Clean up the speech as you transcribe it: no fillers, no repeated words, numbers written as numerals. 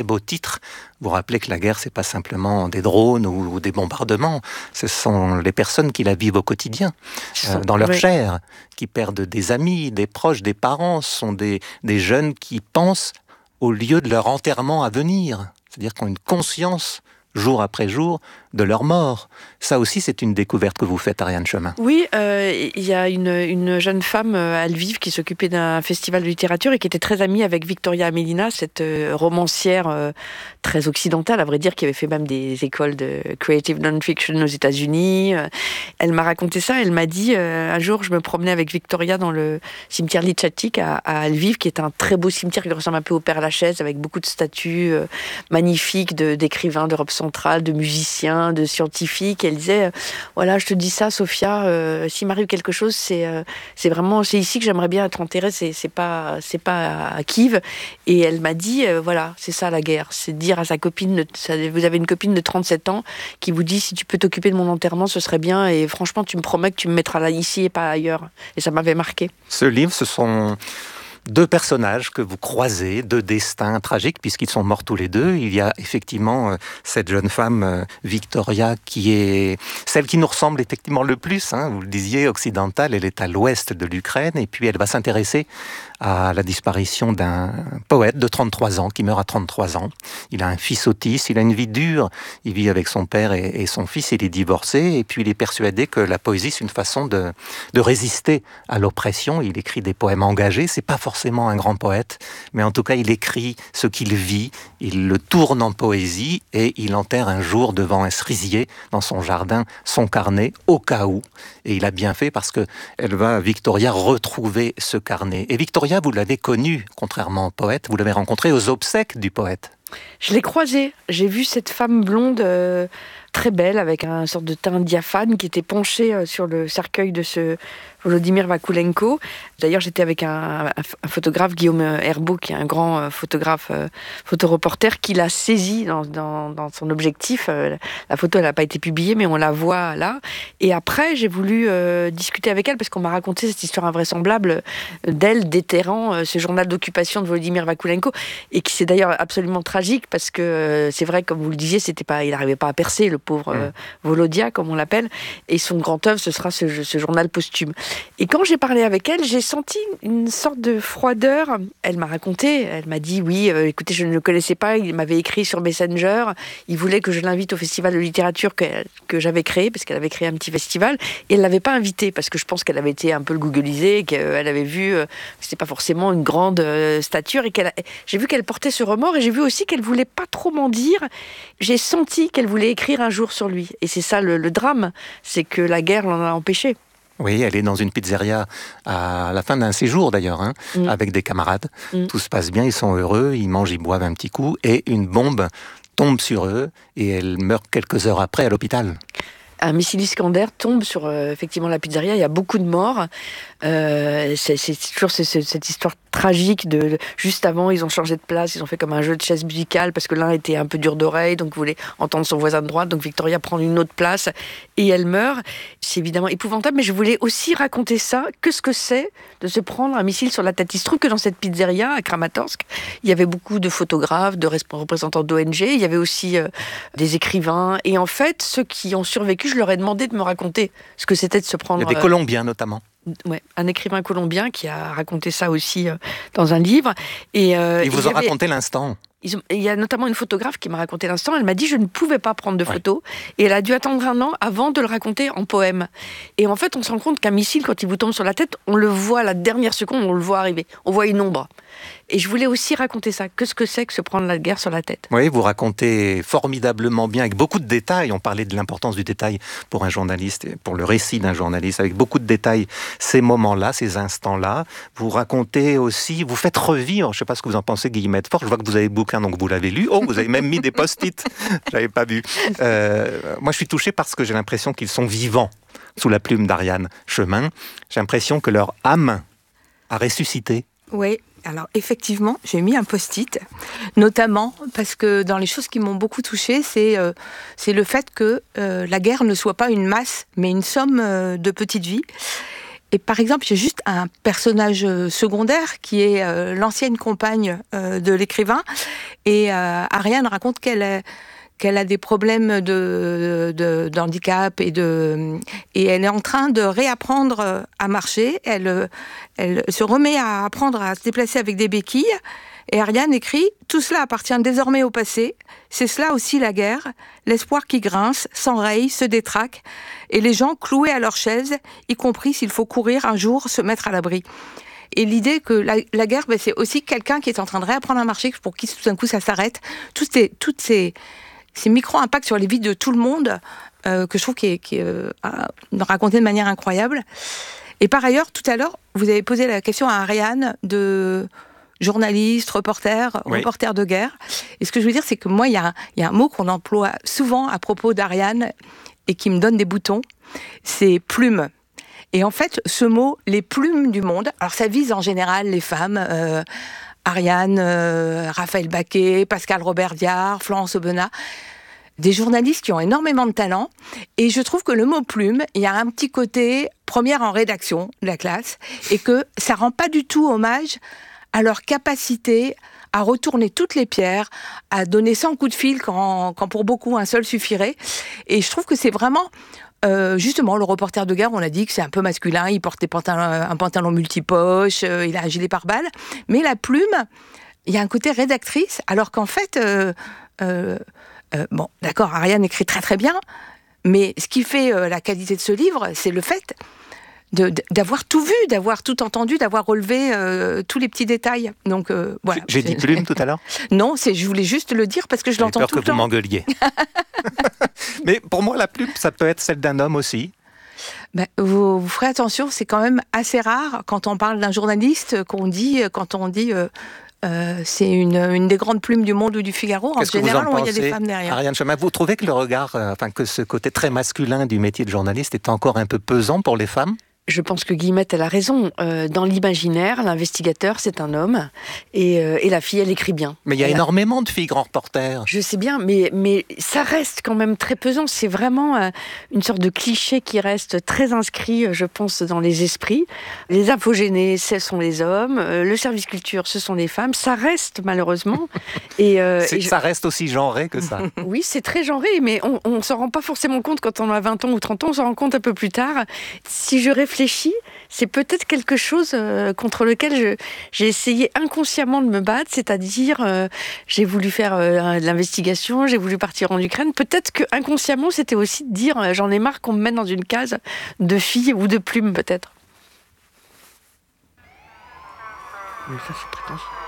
beau titre, vous rappelez que la guerre, c'est pas simplement des drones ou des bombardements, ce sont les personnes qui la vivent au quotidien, dans leur chair, qui perdent des amis, des proches, des parents, ce sont des jeunes qui pensent au lieu de leur enterrement à venir, c'est-à-dire qu'ils ont une conscience jour après jour, de leur mort. Ça aussi, c'est une découverte que vous faites, Ariane Chemin. Oui, il y a une jeune femme à Lviv qui s'occupait d'un festival de littérature et qui était très amie avec Victoria Amelina, cette romancière très occidentale, à vrai dire, qui avait fait même des écoles de creative non-fiction aux États-Unis. Elle m'a raconté ça, elle m'a dit, un jour, je me promenais avec Victoria dans le cimetière Lychatyk à Lviv, qui est un très beau cimetière qui ressemble un peu au Père-Lachaise, avec beaucoup de statues magnifiques d'écrivains d'Europe centrale, de musiciens, de scientifiques. Elle disait, voilà, je te dis ça, Sophia, s'il m'arrive quelque chose, c'est ici que j'aimerais bien être enterrée, c'est pas à Kiev. Et elle m'a dit, voilà, c'est ça la guerre, c'est dire à sa copine, vous avez une copine de 37 ans qui vous dit, si tu peux t'occuper de mon enterrement, ce serait bien, et franchement, tu me promets que tu me mettras là, ici et pas ailleurs. Et ça m'avait marqué. Ce livre, ce sont deux personnages que vous croisez, deux destins tragiques, puisqu'ils sont morts tous les deux. Il y a effectivement cette jeune femme, Victoria, qui est celle qui nous ressemble effectivement le plus. Vous le disiez, occidentale, elle est à l'ouest de l'Ukraine, et puis elle va s'intéresser à la disparition d'un poète de 33 ans, qui meurt à 33 ans. Il a un fils autiste, il a une vie dure. Il vit avec son père et son fils, il est divorcé, et puis il est persuadé que la poésie, c'est une façon de résister à l'oppression. Il écrit des poèmes engagés, c'est pas forcément un grand poète, mais en tout cas, il écrit ce qu'il vit, il le tourne en poésie, et il enterre un jour devant un cerisier, dans son jardin, son carnet, au cas où. Et il a bien fait, parce que Victoria, retrouver ce carnet. Et Victoria, vous l'avez connu, contrairement au poète, vous l'avez rencontré aux obsèques du poète. Je l'ai croisée, j'ai vu cette femme blonde très belle, avec un sorte de teint diaphane, qui était penchée sur le cercueil de ce Volodymyr Vakulenko. D'ailleurs, j'étais avec un photographe, Guillaume Herbeau, qui est un grand photographe, photoreporter, qui l'a saisi dans son objectif. La photo, elle n'a pas été publiée, mais on la voit là. Et après, j'ai voulu discuter avec elle, parce qu'on m'a raconté cette histoire invraisemblable d'elle déterrant ce journal d'occupation de Volodymyr Vakulenko, et qui c'est d'ailleurs absolument tragique, parce que c'est vrai, comme vous le disiez, il n'arrivait pas à percer, le pauvre Volodia, comme on l'appelle, et son grand œuvre, ce sera ce journal posthume. Et quand j'ai parlé avec elle, j'ai senti une sorte de froideur. Elle m'a raconté, elle m'a dit, oui, écoutez, je ne le connaissais pas, il m'avait écrit sur Messenger, il voulait que je l'invite au festival de littérature que j'avais créé, parce qu'elle avait créé un petit festival, et elle ne l'avait pas invité, parce que je pense qu'elle avait été un peu le googlisée, qu'elle avait vu que c'était pas forcément une grande stature, et j'ai vu qu'elle portait ce remords, et j'ai vu aussi qu'elle voulait pas trop m'en dire. J'ai senti qu'elle voulait écrire un jour sur lui. Et c'est ça le drame, c'est que la guerre l'en a empêché. Oui, elle est dans une pizzeria à la fin d'un séjour d'ailleurs, avec des camarades. Tout se passe bien, ils sont heureux, ils mangent, ils boivent un petit coup, et une bombe tombe sur eux, et elle meurt quelques heures après à l'hôpital. Un missile Iskander tombe sur effectivement la pizzeria, il y a beaucoup de morts. C'est toujours cette histoire tragique de juste avant, ils ont changé de place, ils ont fait comme un jeu de chaises musicales, parce que l'un était un peu dur d'oreille, donc voulait entendre son voisin de droite, donc Victoria prend une autre place et elle meurt. C'est évidemment épouvantable, mais je voulais aussi raconter ça, ce que c'est de se prendre un missile sur la tête. Il se trouve que dans cette pizzeria à Kramatorsk, il y avait beaucoup de photographes, de représentants d'ONG, il y avait aussi des écrivains, et en fait, ceux qui ont survécu, je leur ai demandé de me raconter ce que c'était de se prendre... Il y a des Colombiens notamment. Ouais, un écrivain colombien qui a raconté ça aussi dans un livre. Et ils vous ont raconté l'instant. Il y a notamment une photographe qui m'a raconté l'instant. Elle m'a dit je ne pouvais pas prendre de photos. Et elle a dû attendre 1 an avant de le raconter en poème. Et en fait, on se rend compte qu'un missile, quand il vous tombe sur la tête, on le voit à la dernière seconde, on le voit arriver. On voit une ombre. Et je voulais aussi raconter ça. Ce que c'est que se prendre la guerre sur la tête. Oui, vous racontez formidablement bien, avec beaucoup de détails. On parlait de l'importance du détail pour un journaliste, pour le récit d'un journaliste, avec beaucoup de détails, ces moments-là, ces instants-là. Vous racontez aussi, vous faites revivre, je ne sais pas ce que vous en pensez, Guillemette Faure, je vois que vous avez le bouquin, donc vous l'avez lu. Oh, vous avez même mis des post-it. Je n'avais pas vu. Moi, je suis touché parce que j'ai l'impression qu'ils sont vivants sous la plume d'Ariane Chemin. J'ai l'impression que leur âme a ressuscité. Oui. Alors effectivement, j'ai mis un post-it, notamment parce que dans les choses qui m'ont beaucoup touchée, c'est le fait que la guerre ne soit pas une masse, mais une somme de petites vies. Et par exemple, il y a juste un personnage secondaire qui est l'ancienne compagne de l'écrivain. Et Ariane raconte qu'elle a des problèmes d'handicap et elle est en train de réapprendre à marcher. Elle se remet à apprendre à se déplacer avec des béquilles. Et Ariane écrit « Tout cela appartient désormais au passé. C'est cela aussi la guerre. L'espoir qui grince, s'enraye, se détraque. Et les gens cloués à leur chaise, y compris s'il faut courir un jour, se mettre à l'abri. » Et l'idée que la guerre, c'est aussi quelqu'un qui est en train de réapprendre à marcher, pour qui tout d'un coup ça s'arrête. Toutes ces micro-impacts sur les vies de tout le monde, que je trouve qui raconté de manière incroyable. Et par ailleurs, tout à l'heure, vous avez posé la question à Ariane de journaliste, reporter de guerre. Et ce que je veux dire, c'est que moi, il y a un mot qu'on emploie souvent à propos d'Ariane et qui me donne des boutons, c'est plume. Et en fait, ce mot, les plumes du monde, alors ça vise en général les femmes, Ariane, Raphaël Baquet, Pascal Robert Diard, Florence Aubenas, des journalistes qui ont énormément de talent. Et je trouve que le mot plume, il y a un petit côté première en rédaction de la classe, et que ça rend pas du tout hommage à leur capacité à retourner toutes les pierres, à donner 100 coups de fil quand pour beaucoup un seul suffirait. Et je trouve que c'est vraiment... justement, le reporter de guerre, on a dit que c'est un peu masculin, il porte un pantalon multipoche, il a un gilet pare-balles. Mais la plume, il y a un côté rédactrice, alors qu'en fait... bon, d'accord, Ariane écrit très très bien, mais ce qui fait la qualité de ce livre, c'est le fait d'avoir tout vu, d'avoir tout entendu, d'avoir relevé tous les petits détails. Donc voilà. J'ai dit plume tout à l'heure ? Non, je voulais juste le dire parce que je l'entends tout le temps. J'ai peur que vous m'engueuliez. Mais pour moi, la plume, ça peut être celle d'un homme aussi. Vous ferez attention, c'est quand même assez rare quand on parle d'un journaliste quand on dit c'est une des grandes plumes du Monde ou du Figaro. En général, il y a des femmes derrière. Ariane Chemin, vous trouvez que le regard, que ce côté très masculin du métier de journaliste est encore un peu pesant pour les femmes ? Je pense que Guillemette, elle a raison. Dans l'imaginaire, l'investigateur, c'est un homme. Et la fille, elle écrit bien. Mais il y a énormément de filles grands reporters. Je sais bien, mais ça reste quand même très pesant. C'est vraiment une sorte de cliché qui reste très inscrit, je pense, dans les esprits. Les infogénés, ce sont les hommes. Le service culture, ce sont les femmes. Ça reste, malheureusement. Ça reste aussi genré que ça. Oui, c'est très genré, mais on ne s'en rend pas forcément compte quand on a 20 ans ou 30 ans. On s'en rend compte un peu plus tard. Si je réfléchis, c'est peut-être quelque chose contre lequel j'ai essayé inconsciemment de me battre, c'est-à-dire j'ai voulu faire de l'investigation, j'ai voulu partir en Ukraine. Peut-être que inconsciemment, c'était aussi de dire j'en ai marre qu'on me mette dans une case de fille ou de plume, peut-être. Mais ça, c'est prétentieux.